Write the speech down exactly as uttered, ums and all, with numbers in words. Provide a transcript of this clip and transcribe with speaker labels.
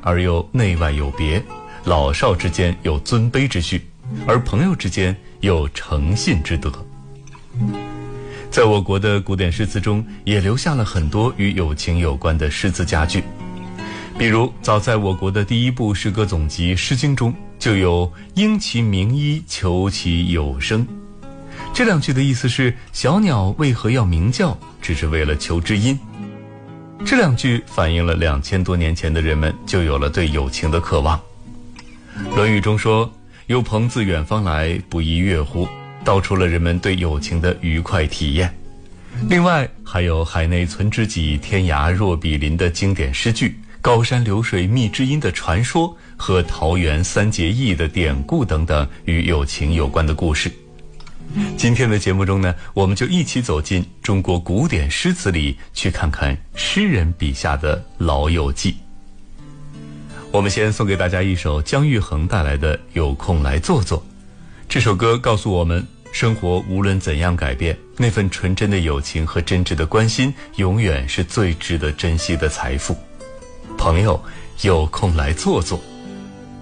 Speaker 1: 而又内外有别，老少之间有尊卑之序，而朋友之间有诚信之德。在我国的古典诗词中，也留下了很多与友情有关的诗词佳句。比如早在我国的第一部诗歌总集《诗经》中，就有应其名医，求其有声。这两句的意思是，小鸟为何要鸣叫，只是为了求知音。这两句反映了两千多年前的人们就有了对友情的渴望。《论语》中说，有朋自远方来，不亦乐乎，道出了人们对友情的愉快体验。另外还有海内存知己，天涯若比邻的经典诗句，高山流水觅知音的传说和桃园三结义的典故等等与友情有关的故事。今天的节目中呢，我们就一起走进中国古典诗词里，去看看诗人笔下的老友记。我们先送给大家一首姜育恒带来的《有空来坐坐》。这首歌告诉我们，生活无论怎样改变，那份纯真的友情和真挚的关心永远是最值得珍惜的财富。朋友，有空来坐坐。